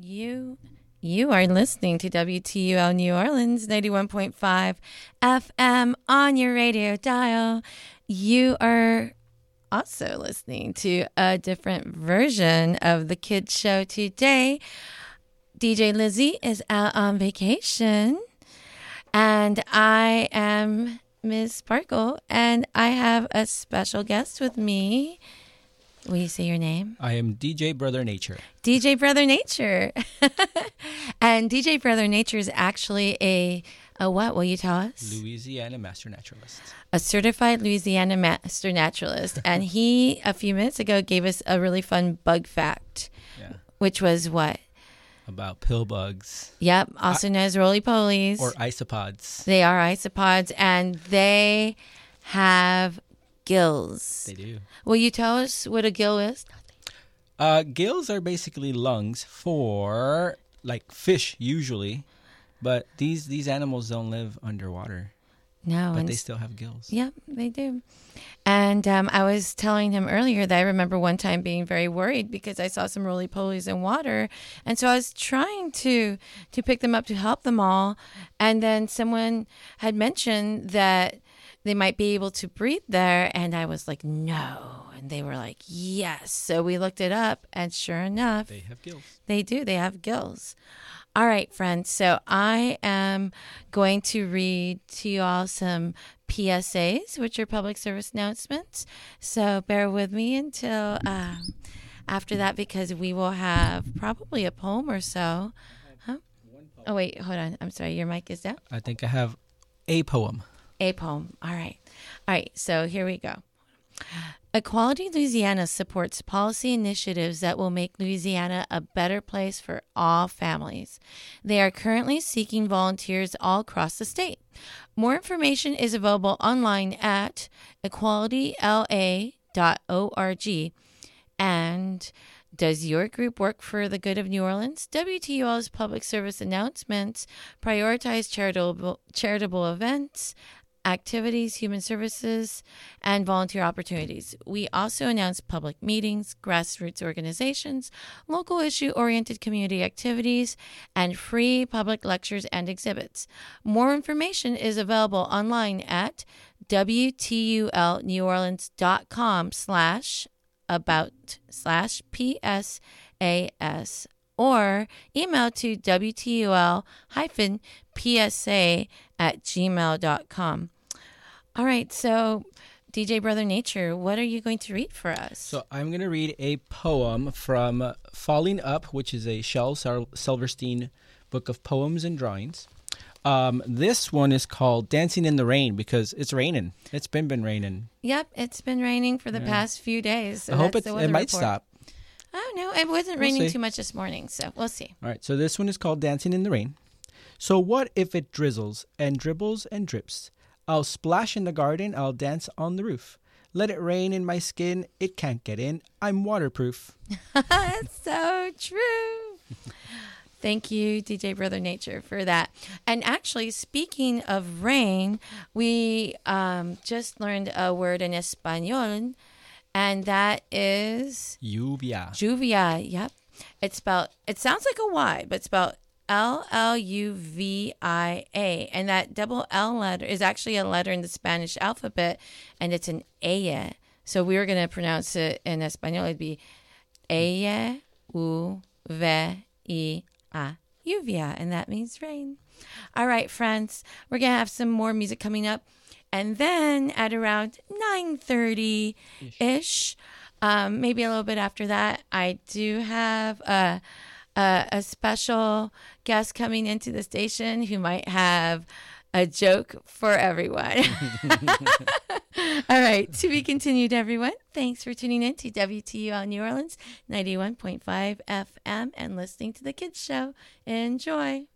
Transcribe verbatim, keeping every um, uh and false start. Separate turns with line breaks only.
You you are listening to W T U L New Orleans ninety-one point five F M on your radio dial. You are also listening to a different version of the kids show today. D J Lizzie is out on vacation, and I am Miz Sparkle, and I have a special guest with me. Will you say your name?
I am D J Brother Nature.
D J Brother Nature. And D J Brother Nature is actually a, a what will you tell us?
Louisiana Master Naturalist.
A certified Louisiana Master Naturalist. And he, a few minutes ago, gave us a really fun bug fact.
Yeah.
Which was what?
About pill bugs.
Yep, also known as roly-polies.
Or isopods.
They are isopods, and they have gills.
They do.
Will you tell us what a gill is?
Uh, gills are basically lungs for, like, fish usually, but these these animals don't live underwater.
No.
But they still have gills.
Yep, they do. And um, I was telling him earlier that I remember one time being very worried because I saw some roly-polies in water. And so I was trying to to pick them up to help them all. And then someone had mentioned that they might be able to breathe there. And I was like, no. And they were like, yes. So we looked it up. And sure enough,
They have gills.
they do. They have gills. All right, friends. So I am going to read to you all some P S As, which are public service announcements. So bear with me until um, after that, because we will have probably a poem or so. Huh? Oh, wait, hold on. I'm sorry. Your mic is down?
I think I have a poem.
A poem. All right. All right. So here we go. Equality Louisiana supports policy initiatives that will make Louisiana a better place for all families. They are currently seeking volunteers all across the state. More information is available online at equality l a dot org. And does your group work for the good of New Orleans? W T U L's public service announcements prioritize charitable charitable events, activities, human services, and volunteer opportunities. We also announce public meetings, grassroots organizations, local issue-oriented community activities, and free public lectures and exhibits. More information is available online at W T U L New Orleans dot com slash about slash P S A S or email to W T U L hyphen P S A at gmail dot com. All right, so D J Brother Nature, what are you going to read for us?
So I'm going to read a poem from Falling Up, which is a Shel Silverstein book of poems and drawings. Um, this one is called Dancing in the Rain because it's raining. It's been been raining.
Yep, it's been raining for the
Yeah.
past few days. So
I hope
that's
it's,
the
it
weather
might
report.
stop.
Oh, no, it wasn't
We'll
raining
see.
too much this morning, so we'll see.
All right, so this one is called Dancing in the Rain. So what if it drizzles and dribbles and drips? I'll splash in the garden, I'll dance on the roof. Let it rain in my skin, it can't get in. I'm waterproof.
That's so true. Thank you, D J Brother Nature, for that. And actually, speaking of rain, we um, just learned a word in Espanol, and that is
Lluvia.
lluvia. Yep. It's spelled, it sounds like a Y, but it's spelled L L U V I A. And that double L letter is actually a letter in the Spanish alphabet, and it's an ella. So we were going to pronounce it in Espanol. It'd be ella, u, ve, I, a. Lluvia, and that means rain. All right, friends, we're going to have some more music coming up. And then at around nine thirty-ish, um, maybe a little bit after that, I do have a, a, a special guest coming into the station who might have a joke for everyone. All right, to be continued, everyone. Thanks for tuning in to W T U L New Orleans ninety-one point five F M and listening to The Kids Show. Enjoy.